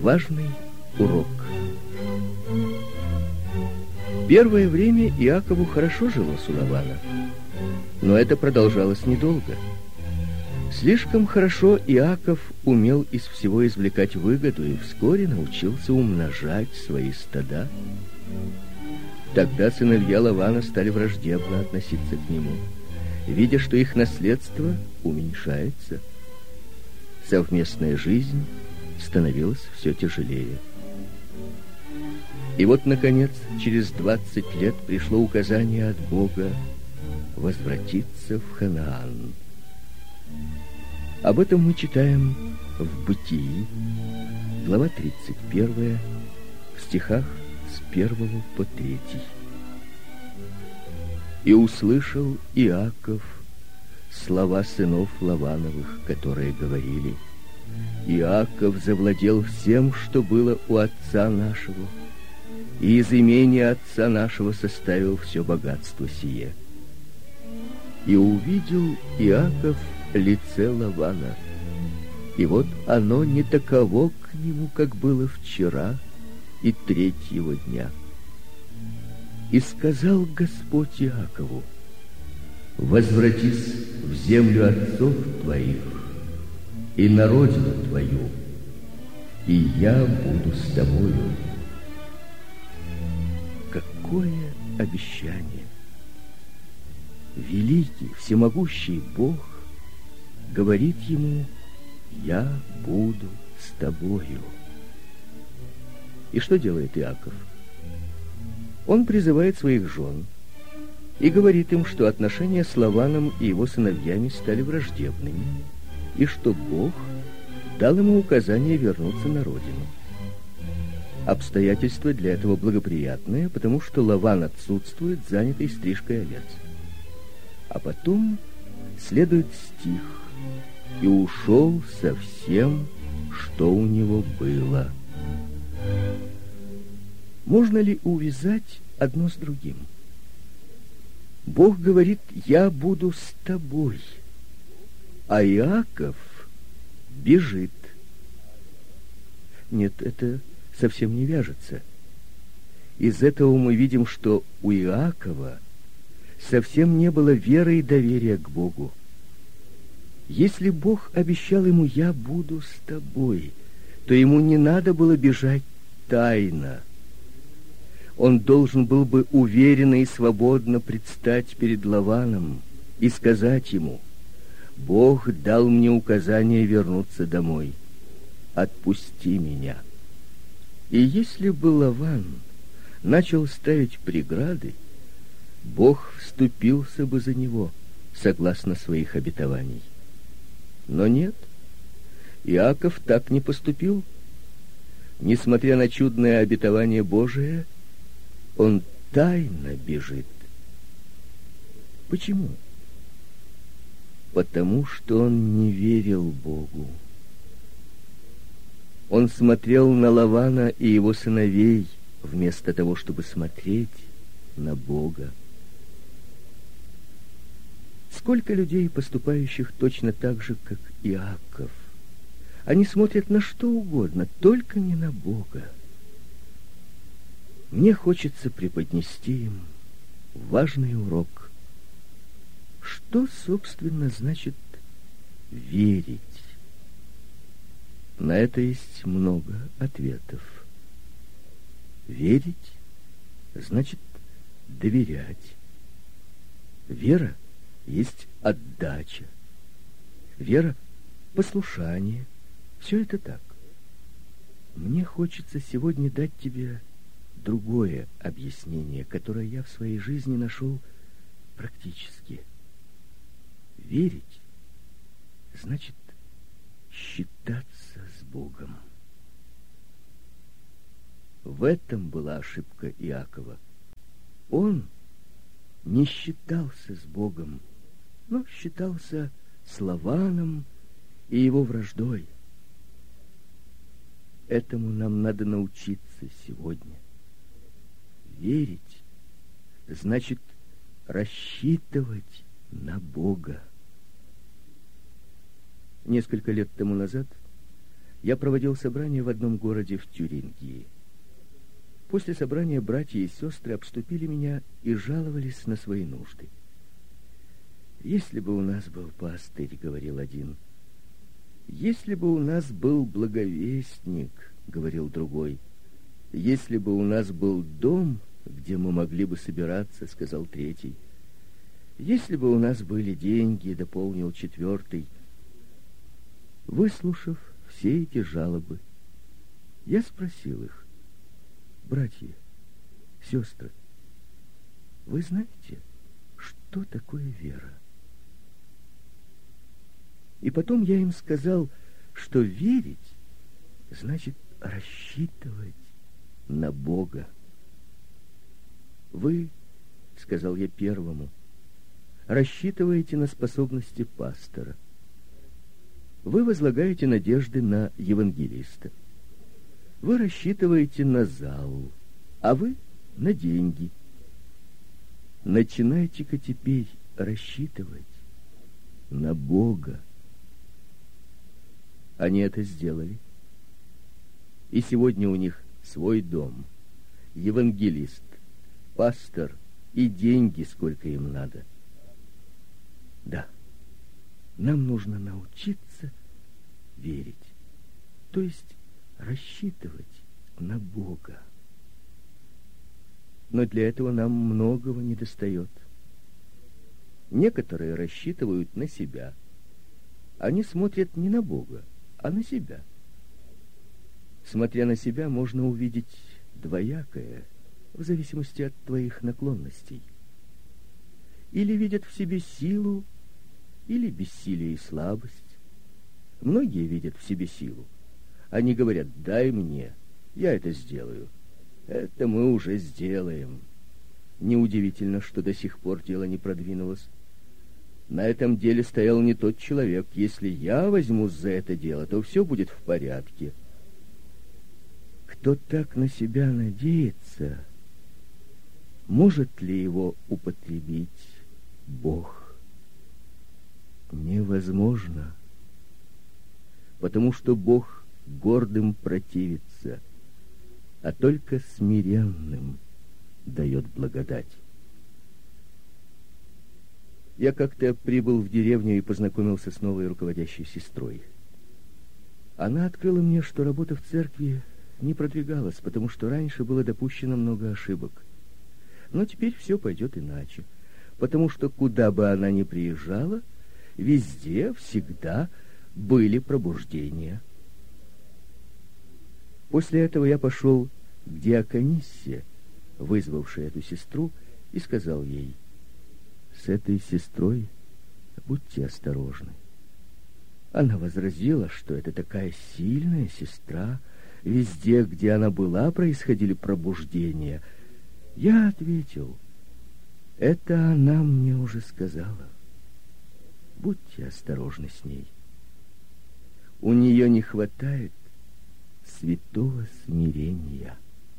Важный урок. Первое время Иакову хорошо жилось у Лавана, но это продолжалось недолго. Слишком хорошо Иаков умел из всего извлекать выгоду и вскоре научился умножать свои стада. Тогда сыновья Лавана стали враждебно относиться к нему, видя, что их наследство уменьшается. Совместная жизнь становилась все тяжелее. И вот, наконец, через 20 лет пришло указание от Бога возвратиться в Ханаан. Об этом мы читаем в Бытии, глава 31, в стихах с 1 по 3. «И услышал Иаков слова сынов Лавановых, которые говорили: Иаков завладел всем, что было у отца нашего, и из имения отца нашего составил все богатство сие. И увидел Иаков лице Лавана, и вот оно не таково к нему, как было вчера и третьего дня. И сказал Господь Иакову: возвратись в землю отцов твоих и на родину твою, и я буду с тобою». Какое обещание! Великий, всемогущий Бог говорит ему: «Я буду с тобою». И что делает Иаков? Он призывает своих жен и говорит им, что отношения с Лаваном и его сыновьями стали враждебными, и что Бог дал ему указание вернуться на родину. Обстоятельства для этого благоприятные, потому что Лаван отсутствует, занятый стрижкой овец. А потом следует стих: «И ушел со всем, что у него было». Можно ли увязать одно с другим? Бог говорит: «Я буду с тобой», а Иаков бежит. Нет, это совсем не вяжется. Из этого мы видим, что у Иакова совсем не было веры и доверия к Богу. Если Бог обещал ему: «Я буду с тобой», то ему не надо было бежать тайно. Он должен был бы уверенно и свободно предстать перед Лаваном и сказать ему: «Бог дал мне указание вернуться домой. Отпусти меня». И если бы Лаван начал ставить преграды, Бог вступился бы за него, согласно своих обетований. Но нет, Иаков так не поступил. Несмотря на чудное обетование Божие, он тайно бежит. Почему? Потому что он не верил Богу. Он смотрел на Лавана и его сыновей, вместо того, чтобы смотреть на Бога. Сколько людей, поступающих точно так же, как Иаков. Они смотрят на что угодно, только не на Бога. Мне хочется преподнести им важный урок. Что, собственно, значит верить? На это есть много ответов. Верить значит доверять. Вера есть отдача. Вера — послушание. Все это так. Мне хочется сегодня дать тебе другое объяснение, которое я в своей жизни нашел практически. Верить значит считаться с Богом. В этом была ошибка Иакова. Он не считался с Богом, но считался с Лаваном и его враждой. Этому нам надо научиться сегодня. Верить значит рассчитывать на Бога. Несколько лет тому назад Я проводил собрание в одном городе в Тюрингии. После собрания братья и сестры обступили меня и жаловались на свои нужды. «Если бы у нас был пастырь, — говорил один, — если бы у нас был благовестник, — говорил другой, — если бы у нас был дом, где мы могли бы собираться, — сказал третий, — если бы у нас были деньги, — дополнил четвертый. Выслушав все эти жалобы, я спросил их: братья, сестры, вы знаете, что такое вера? И потом я им сказал, что верить значит рассчитывать на Бога. Вы, — сказал я первому, — рассчитываете на способности пастора. Вы возлагаете надежды на евангелиста. Вы рассчитываете на зал, а вы — на деньги. Начинайте-ка теперь рассчитывать на Бога. Они это сделали. И сегодня у них свой дом, евангелист, пастор и деньги, сколько им надо. Да, нам нужно научиться верить, то есть рассчитывать на Бога. Но для этого нам многого недостает. Некоторые рассчитывают на себя. Они смотрят не на Бога, а на себя. Смотря на себя, можно увидеть двоякое, в зависимости от твоих наклонностей. Или видят в себе силу, или бессилие и слабость. Многие видят в себе силу. Они говорят: дай мне, я это сделаю. Это мы уже сделаем. Неудивительно, что до сих пор дело не продвинулось. На этом деле стоял не тот человек. Если я возьмусь за это дело, то все будет в порядке. Кто так на себя надеется, может ли его употребить Бог? Невозможно, потому что Бог гордым противится, а только смиренным дает благодать. Я как-то прибыл в деревню и познакомился с новой руководящей сестрой. Она открыла мне, что работа в церкви не продвигалась, потому что раньше было допущено много ошибок. Но теперь все пойдет иначе, потому что куда бы она ни приезжала, везде, всегда были пробуждения. После этого я пошел к диакониссе, вызвавшей эту сестру, и сказал ей: с этой сестрой будьте осторожны. Она возразила, что это такая сильная сестра, везде, где она была, происходили пробуждения. Я ответил: это она мне уже сказала. Будьте осторожны с ней. У нее не хватает святого смирения.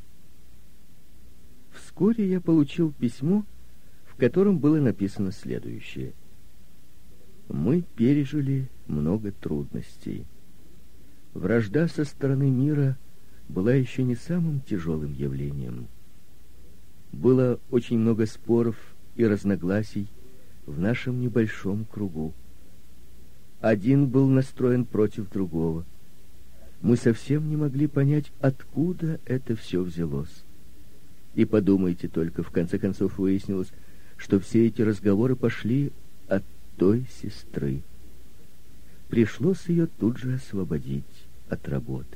Вскоре я получил письмо, в котором было написано следующее: мы пережили много трудностей. Вражда со стороны мира была еще не самым тяжелым явлением. Было очень много споров и разногласий в нашем небольшом кругу. Один был настроен против другого. Мы совсем не могли понять, откуда это все взялось. И подумайте только, в конце концов выяснилось, что все эти разговоры пошли от той сестры. Пришлось ее тут же освободить от работы.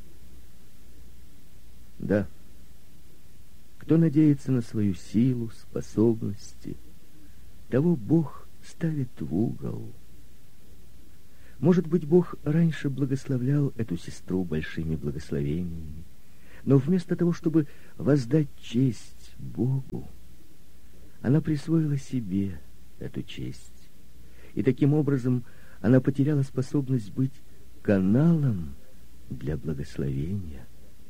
Да, кто надеется на свою силу, способности, того Бог ставит в угол. Может быть, Бог раньше благословлял эту сестру большими благословениями, но вместо того, чтобы воздать честь Богу, она присвоила себе эту честь. И таким образом она потеряла способность быть каналом для благословения.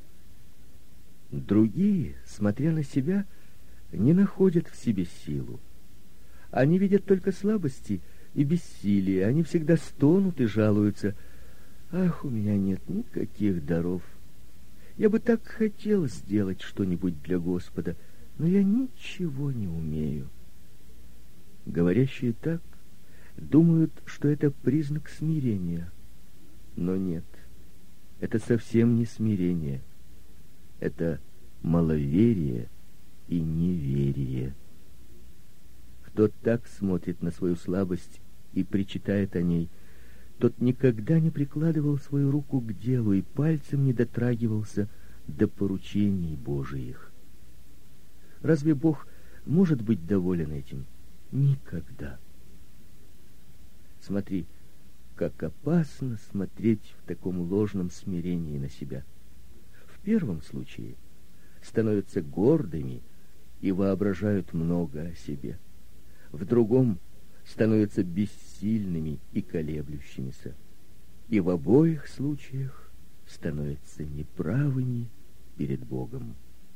Другие, смотря на себя, не находят в себе силу. Они видят только слабости и бессилие. Они всегда стонут и жалуются: Ах, у меня нет никаких даров. Я бы так хотел сделать что-нибудь для Господа, но я ничего не умею. Говорящие так думают, что это признак смирения. Но нет, это совсем не смирение. Это маловерие и неверие. Кто так смотрит на свою слабость и причитает о ней, тот никогда не прикладывал свою руку к делу и пальцем не дотрагивался до поручений Божиих. Разве Бог может быть доволен этим? Никогда. Смотри, как опасно смотреть в таком ложном смирении на себя. В первом случае становятся гордыми и воображают много о себе. В другом становятся бессильными и колеблющимися. И в обоих случаях становятся неправыми перед Богом.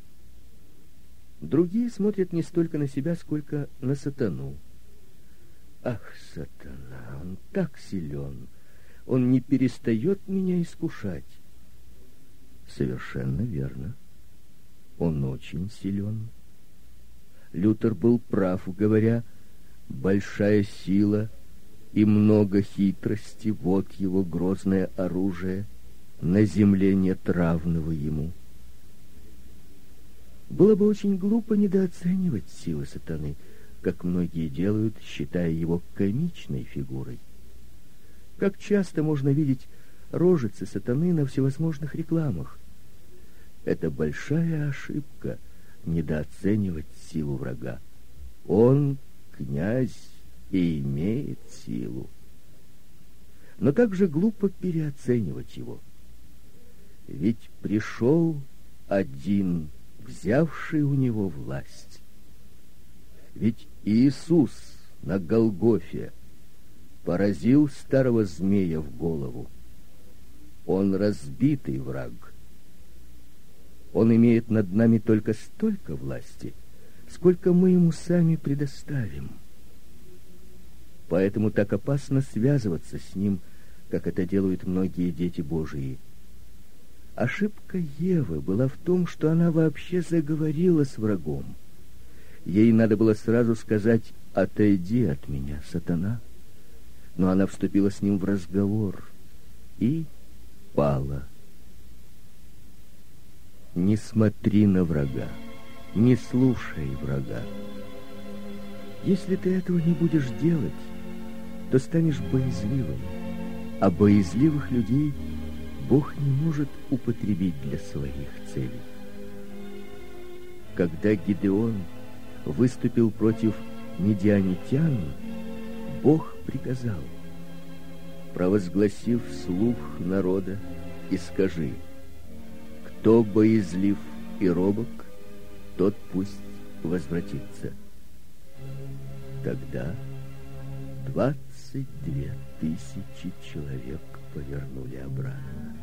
Другие смотрят не столько на себя, сколько на сатану. Ах, сатана, он так силен, он не перестает меня искушать. Совершенно верно. Он очень силен. Лютер был прав, говоря: большая сила и много хитрости — вот его грозное оружие, на земле нет равного ему. Было бы очень глупо недооценивать силы сатаны, как многие делают, считая его комичной фигурой. Как часто можно видеть рожицы сатаны на всевозможных рекламах. Это большая ошибка — недооценивать силу врага. Он князь и имеет силу. Но также глупо переоценивать его. Ведь пришел один, взявший у него власть. Ведь Иисус на Голгофе поразил старого змея в голову. Он разбитый враг. Он имеет над нами только столько власти, сколько мы ему сами предоставим. Поэтому так опасно связываться с ним, как это делают многие дети Божии. Ошибка Евы была в том, что она вообще заговорила с врагом. Ей надо было сразу сказать: «Отойди от меня, сатана». Но она вступила с ним в разговор и пала. Не смотри на врага, не слушай врага. Если ты этого не будешь делать, то станешь боязливым, а боязливых людей Бог не может употребить для своих целей. Когда Гидеон выступил против мидианитян, Бог приказал: провозгласи вслух народа и скажи: кто боязлив и робок, тот пусть возвратится. Тогда 22 тысячи человек повернули обратно.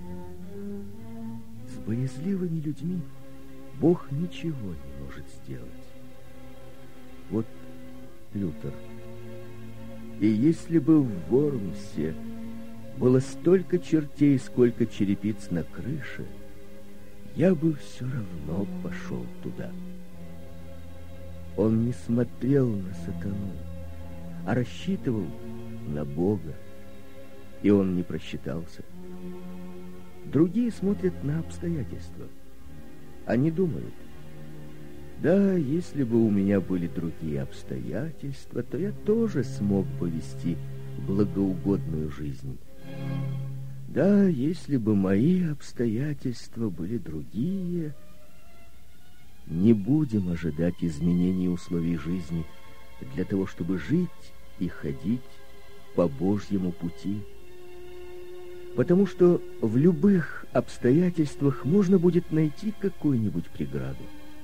С боязливыми людьми Бог ничего не может сделать. Вот Лютер. И если бы в Вормсе было столько чертей, сколько черепиц на крыше, я бы все равно пошел туда. Он не смотрел на сатану, а рассчитывал на Бога, и он не просчитался. Другие смотрят на обстоятельства. Они думают: да, если бы у меня были другие обстоятельства, то я тоже смог бы вести благоугодную жизнь. Да, если бы мои обстоятельства были другие. Не будем ожидать изменений условий жизни для того, чтобы жить и ходить по Божьему пути. Потому что в любых обстоятельствах можно будет найти какую-нибудь преграду.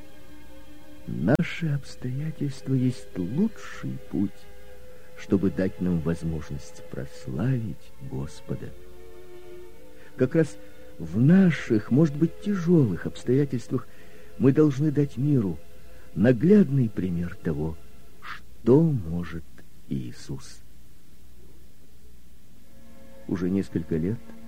Наши обстоятельства есть лучший путь, чтобы дать нам возможность прославить Господа. Как раз в наших, может быть, тяжелых обстоятельствах мы должны дать миру наглядный пример того, что может Иисус. Уже несколько лет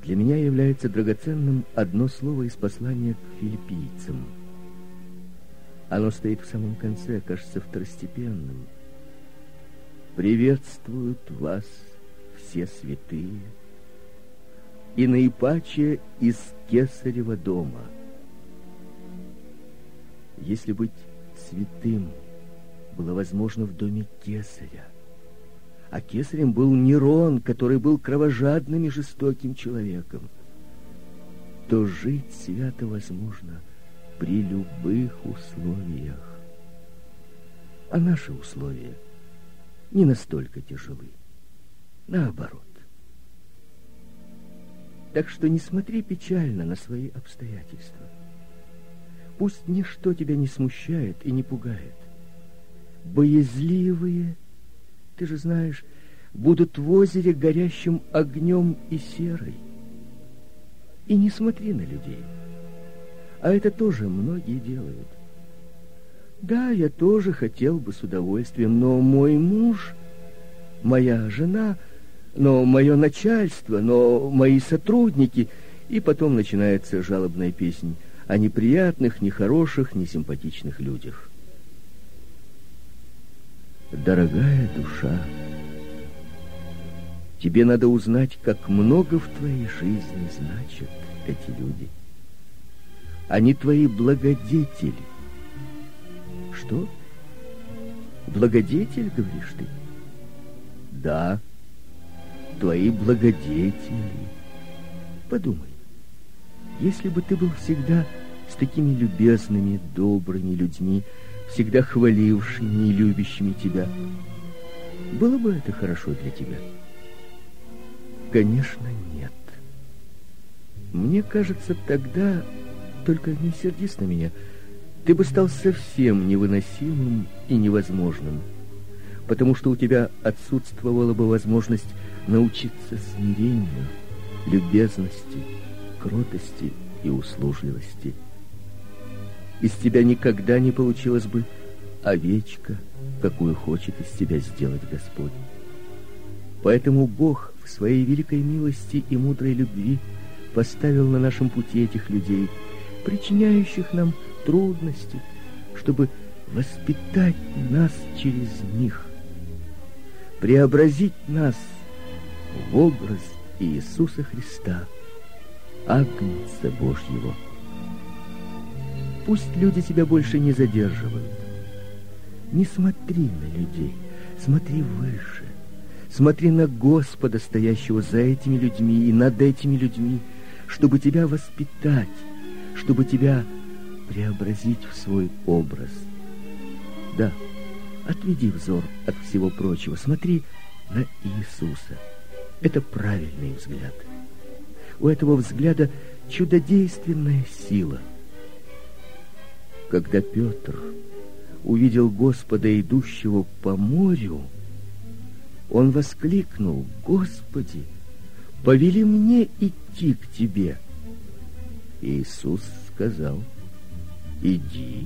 Для меня является драгоценным одно слово из послания к филиппийцам. Оно стоит в самом конце, кажется второстепенным. «Приветствуют вас все святые, и наипаче из Кесарева дома». Если быть святым было возможно в доме Кесаря, а кесарем был Нерон, который был кровожадным и жестоким человеком, то жить свято возможно при любых условиях. А наши условия не настолько тяжелы. Наоборот. Так что не смотри печально на свои обстоятельства. Пусть ничто тебя не смущает и не пугает. Боязливые, ты же знаешь, будут в озере горящим огнем и серой. И не смотри на людей. А это тоже многие делают. Да, я тоже хотел бы с удовольствием, но мой муж, моя жена, но мое начальство, но мои сотрудники... И потом начинается жалобная песня о неприятных, нехороших, несимпатичных людях. Дорогая душа, тебе надо узнать, как много в твоей жизни значат эти люди. Они твои благодетели. Что? Благодетель, говоришь ты? Да, твои благодетели. Подумай, если бы ты был всегда с такими любезными, добрыми людьми, всегда хвалившими и любящими тебя, было бы это хорошо для тебя? Конечно, нет. Мне кажется, тогда, только не сердись на меня, ты бы стал совсем невыносимым и невозможным, потому что у тебя отсутствовала бы возможность научиться смирению, любезности, кротости и услужливости. Из тебя никогда не получилась бы овечка, какую хочет из тебя сделать Господь. Поэтому Бог в своей великой милости и мудрой любви поставил на нашем пути этих людей, причиняющих нам трудности, чтобы воспитать нас через них, преобразить нас в образ Иисуса Христа, Агнца Божьего. Пусть люди тебя больше не задерживают. Не смотри на людей, смотри выше. Смотри на Господа, стоящего за этими людьми и над этими людьми, чтобы тебя воспитать, чтобы тебя преобразить в свой образ. Да, отведи взор от всего прочего, смотри на Иисуса. Это правильный взгляд. У этого взгляда чудодейственная сила. Когда Петр увидел Господа, идущего по морю, он воскликнул: «Господи, повели мне идти к Тебе». Иисус сказал: «Иди».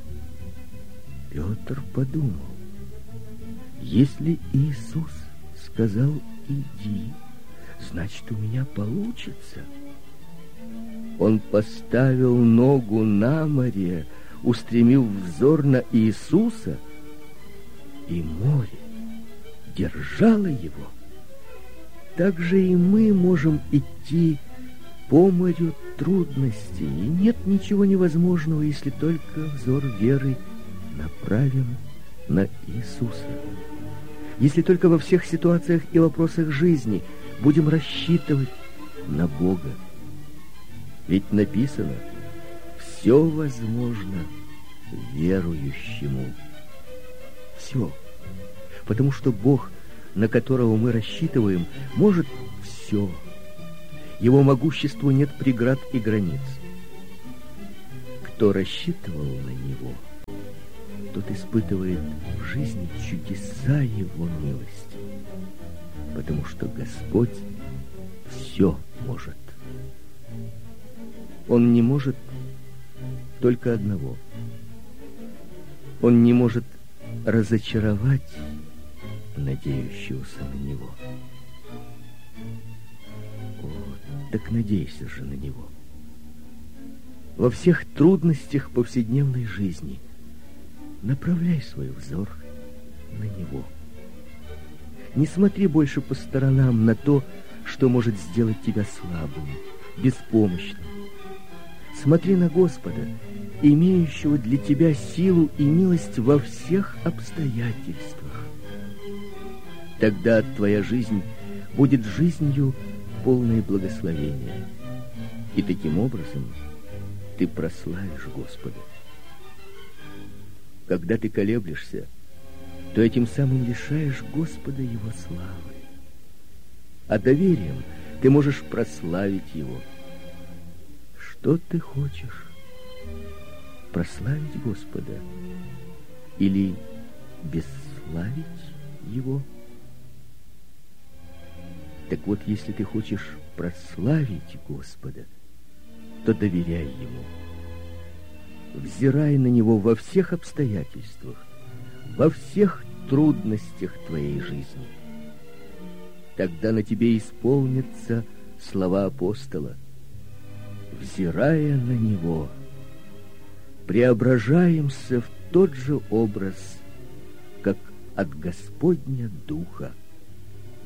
Петр подумал: если Иисус сказал «иди», значит, у меня получится. Он поставил ногу на море, устремив взор на Иисуса, и море держало его. Так же и мы можем идти по морю трудностей, и нет ничего невозможного, если только взор веры направим на Иисуса. Если только во всех ситуациях и вопросах жизни будем рассчитывать на Бога. Ведь написано: все возможно верующему. Все. Потому что Бог, на которого мы рассчитываем, может все. Его могуществу нет преград и границ. Кто рассчитывал на Него, тот испытывает в жизни чудеса Его милости. Потому что Господь все может. Он не может только одного. Он не может разочаровать надеющегося на Него. О, Так надейся же на Него. Во всех трудностях повседневной жизни направляй свой взор на Него. Не смотри больше по сторонам на то, что может сделать тебя слабым, беспомощным. Смотри на Господа, имеющего для тебя силу и милость во всех обстоятельствах. Тогда твоя жизнь будет жизнью полной благословения, и таким образом ты прославишь Господа. Когда ты колеблешься, то этим самым лишаешь Господа Его славы. А доверием ты можешь прославить Его. Что ты хочешь? Прославить Господа или бесславить Его? Так вот, если ты хочешь прославить Господа, то доверяй Ему. Взирай на Него во всех обстоятельствах, во всех трудностях твоей жизни. Тогда на тебе исполнятся слова апостола: взирая на Него, преображаемся в тот же образ, как от Господня Духа.